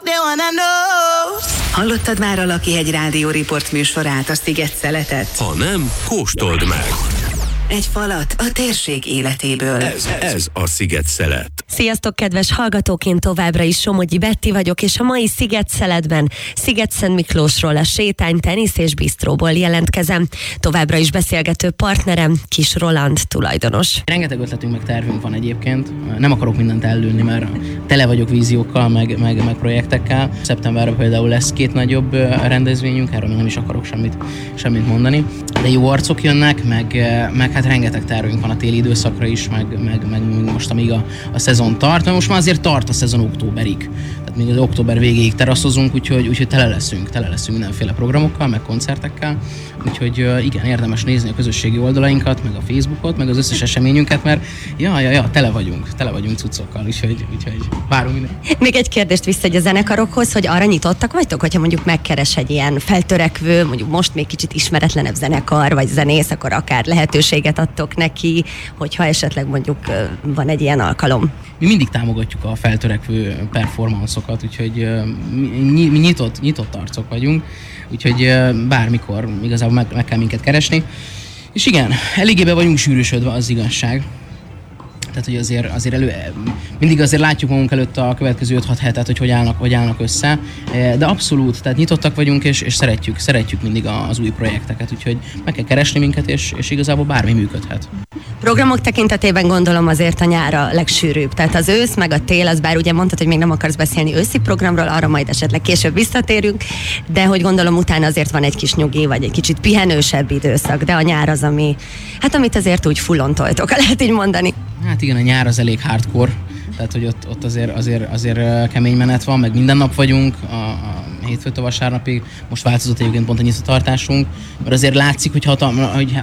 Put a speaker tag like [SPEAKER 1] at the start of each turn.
[SPEAKER 1] they wanna know.
[SPEAKER 2] Hallottad már a Lakihegy Rádió Riport műsorát, a Sziget-szeletet?
[SPEAKER 3] Ha nem, kóstold meg!
[SPEAKER 2] Egy falat a térség életéből.
[SPEAKER 3] Ez a Sziget-szelet.
[SPEAKER 4] Sziasztok, kedves hallgatók! Én továbbra is Somogyi Betti vagyok, és a mai Sziget-szeletben Sziget-Szent Miklósról, a sétány, tenisz és bistróból jelentkezem. Továbbra is beszélgető partnerem Kis Roland tulajdonos.
[SPEAKER 5] Rengeteg ötletünk meg tervünk van egyébként. Nem akarok mindent ellőni, mert tele vagyok víziókkal, meg projektekkel. Szeptemberben például lesz 2 nagyobb rendezvényünk, erről még nem is akarok semmit mondani. De jó arcok jönnek, meg hát rengeteg tervünk van a téli időszakra is, meg most amíg a szezon tart, mert most már azért tart a szezon októberig. Tehát még az október végéig teraszozunk, úgyhogy tele leszünk mindenféle programokkal, meg koncertekkel. Úgyhogy igen, érdemes nézni a közösségi oldalainkat, meg a Facebookot, meg az összes eseményünket, mert tele vagyunk cuccokkal, úgyhogy várunk mindenkit.
[SPEAKER 4] Még egy kérdést vissza egy a zenekarokhoz, hogy arra nyitottak vagytok, hogyha mondjuk megkeres egy ilyen feltörekvő, mondjuk most még kicsit ismeretlenebb zenekar, vagy zenész, akkor akár lehetőséget adtok neki, hogyha esetleg mondjuk van egy ilyen alkalom.
[SPEAKER 5] Mi mindig támogatjuk a feltörekvő performanszokat, úgyhogy mi nyitott arcok vagyunk, úgyhogy bármikor igazából meg kell minket keresni. És igen, eléggé be vagyunk sűrűsödve, az igazság. Tehát, hogy azért mindig azért látjuk magunk előtt a következő 5-6 hetet, hogy állnak össze, de abszolút, tehát nyitottak vagyunk, és szeretjük mindig az új projekteket, úgyhogy meg kell keresni minket, és igazából bármi működhet.
[SPEAKER 4] Programok tekintetében gondolom azért a nyár a legsűrűbb. Tehát az ősz, meg a tél, az bár ugye mondtad, hogy még nem akarsz beszélni őszi programról, arra majd esetleg később visszatérünk, de hogy gondolom utána azért van egy kis nyugi, vagy egy kicsit pihenősebb időszak, de a nyár az, amit azért úgy fullon toltok, lehet így mondani.
[SPEAKER 5] Hát igen, a nyár az elég hardcore, tehát hogy ott azért kemény menet van, meg minden nap vagyunk, a hétfőtől vasárnapig, most változott egyébként pont a nyitvatartásunk, mert azért látszik, hogy